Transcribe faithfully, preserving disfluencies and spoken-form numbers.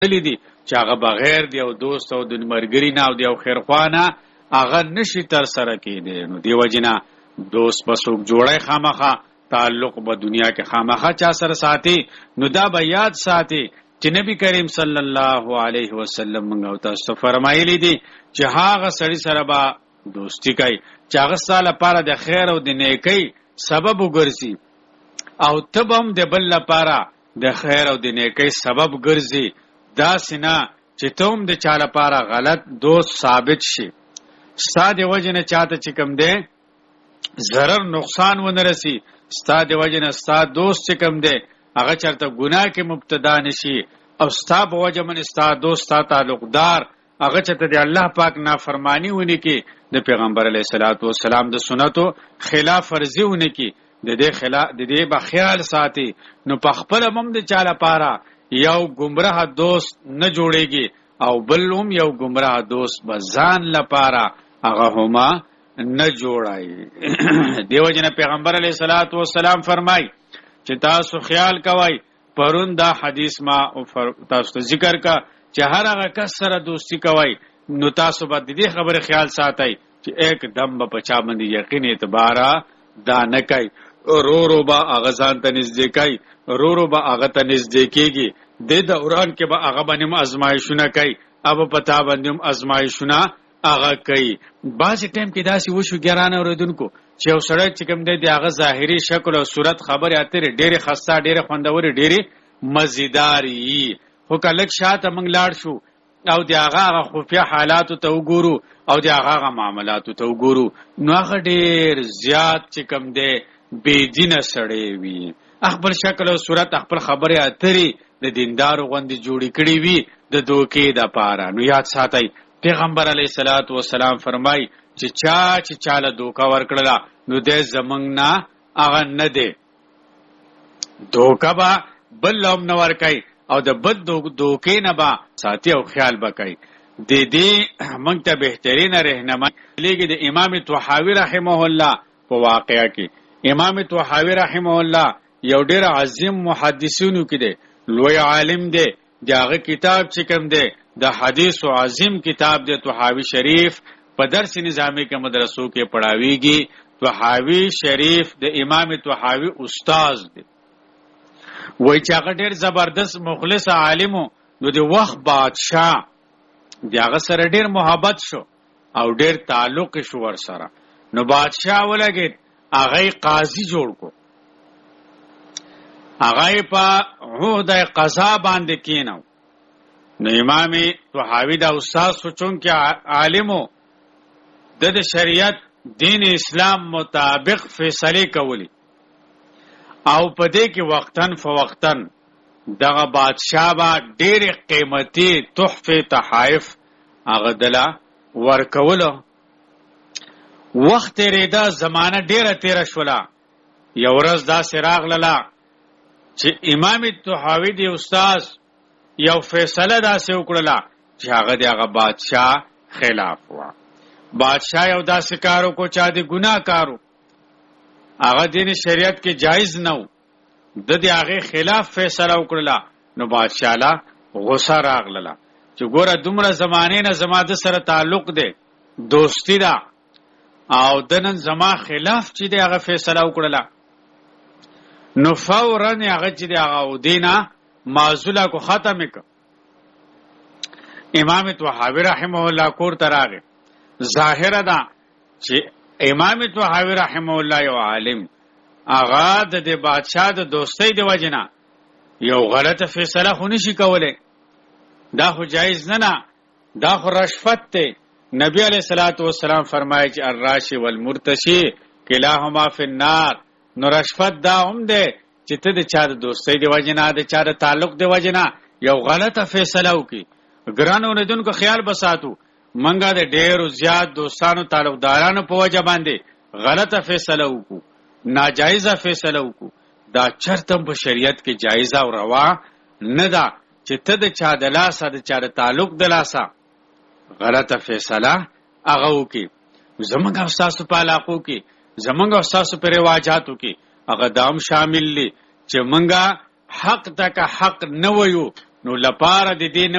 دي چې هغه بغیر دی او دوست او د مرګري نه او دی او خیرخوانه هغه نشي تر سره کېدی. نو دی وجنه دوست به څوک جوړی خامخه تعلق به دنیا کې خامخه چا سره ساتي. نو دا به یاد ساتي چې نبی کریم صلی الله علیه وسلم موږ او تاسو فرمایلی دي چې هغه سړی سره به دوستی کوي چې هغه ستا لپاره د خیر او د نیکۍ سبب وګرځي او ته به هم د بل لپاره د خیر او د نیکۍ سبب ګرځي. داسې نه چې ته هم د چا لپاره غلط دوست ثابت شي. ستا د وجې نه چاته چې کوم دی ضرر نقصان ونه رسي، ستا د وجې نه ستا دوست چې کوم دی هغه چېرته ګناه کې مبتدا نشي او ستا په وجه باندې ستا دوست ستا تعلقدار هغه چېرته د الله پاک نافرماني ونه کړي، د پیغمبر علیه الصلاۃ والسلام د سنتو خلاف ورزي ونه کړي. د دې خلاف د دې به خیال ساتي. نو په خپله هم د چا لپاره یو ګمراه دوست نه جوړېږي او بل هم یو ګمراه دوست به ځان لپاره هغه هما نه جوړایي. دیو جن پیغمبر علیه الصلاۃ والسلام فرمای چې تاسو خیال کوئ. پرون دا حدیث ما تاسو ذکر کا چې هر هغه کس سره دوستی کوئ نو تاسو به د دې خبره خیال ساتئ چې یک دم به پچا باندې یقین اعتبار دا نه کوي. رو رو با هغه ځان ته نږدې کوي، رو رو با هغه ته نږدې کېږي. د دوران کې به هغه باندې هم ازمایښونه کوي، अब پتا باندې هم ازمایښونه هغه کوي. بعضې ټایم کې داسې وشو ګرانه اورېدونکو چې یو سړی چې کوم دی د هغه ظاهري شکل او صورت خبرې اترې ډېرې خسته ډېرې خوندورې ډېرې مزیدارې وي، خو که لږ شاته موږ لاړ شو او د هغه هغه خفیه حالاتو ته وګورو او د هغه هغه معاملاتو ته وګورو نو هغه ډېر زیات چې کوم دی بېدینه سړی وي. خپل شکل او صورت خپل خبرې اترې د دیندارو غوندې جوړې کړې وي د دوکې دپاره. نو یاد ساتئ پیغمبر علیه الصلاۃ والسلام فرمای چې چا چې چاله دوکه ورکړله نو دی زمونږ نه هغه نه دی. دوکه به بل هم نه ورکوي او د بد دوکې نه به ساتي او خیال به کوي. د دې موږ ته بهترینه رهنمایي لیږي د امام طحاوي رحمه الله په واقعه کې. امام طحاوي رحمه الله یو ډېر عظیم محدثینو کې دی، لوی عالم دی. د هغه کتاب چې کوم دی د حدیث و عظیم کتاب دی طحاوي شریف، په درس نظامی کې مدرسو کې پڑھاویږي. طحاوي شریف د امام طحاوي استاد دی. وای چې هغه ډېر زبردست مخلص عالمو، نو د وخت بادشاه د هغه سره ډېر محبت شو او ډېر تعلق شو ور سره. نو بادشاه ولګید هغه قاضي جوړ کو، هغه په عہده قضا باندې کینو. نو امام طحاوي دا استاد سوچون کې عالمو د شریعت دین اسلام مطابق فیصله کولی او په دې کې وقتن فوقتن دغه بادشاه با ډېر قیمتي تحفه تحائف هغه دلا ورکولو. وخت ریدا زمانہ ډېره تیره شوله. یو ورځ داسې راغله چې امام طحاوي دی استاد یو فیصله داسې وکړله چې هغه د هغه بادشاه خلاف وه. بادشاه یو داسې کار وکړو چې د ګناه کارو هغه دین شریعت کې جایز نه و، د دې هغې خلاف فیصله وکړله. نو بادشاه له غصه راغله چې ګوره دومره زمانې نه زما د سره تعلق دی، دوستی ده، او د نن زما خلاف چې دی هغه فیصله وکړله. نو فورا هغه چې دی هغه دینه معزوله کو ختم کړ. امام طحاوي رحمه الله کور ته راغی. ظاهره ده چې امام طحاوي رحمه الله یو عالم، هغه د دې بادشاه د دوستۍ د وجې نه یو غلطه فیصله خو نشي کولی. دا خو جایز نه نه، دا خو رشوت دی. نبی علیه الصلاۃ والسلام فرمایي چې الراشي والمرتشي کلاهما فی النار. نو رشوت دا هم دی چې ته د چا د دوستۍ د وجې نه د چا د تعلق د وجې نه یو غلطه فیصله وکړي. ګرانو اوریدونکو خیال به ساتو، منګه د ډېرو زیات دوستانو تعلقدارانو په وجه باندې غلطه فیصله وکړو، ناجایزه فیصله وکړو. دا چرته په شریعت کې جایزه او روا نه ده چې ته د چا د لاسه د چا د تعلق د لاسه غلطه فیصله هغه وکړي. زمونږ او ستاسو په علاقو کې، زمونږ او ستاسو په رواجاتو کې هغه دام شامل دي چې منګه حق تک حق نه ویو نو لپاره د دې نه